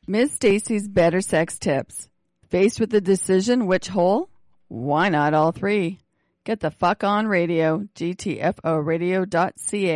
Ms. Stacy's Better Sex Tips. Faced with the decision which hole? Why not all three? Get the fuck on radio, gtforadio.ca.